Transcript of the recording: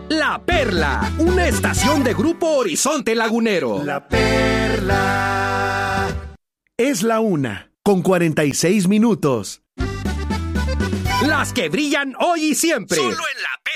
La Perla, una estación de Grupo Horizonte Lagunero. La Perla. Es la 1:46. Las que brillan hoy y siempre. Solo en La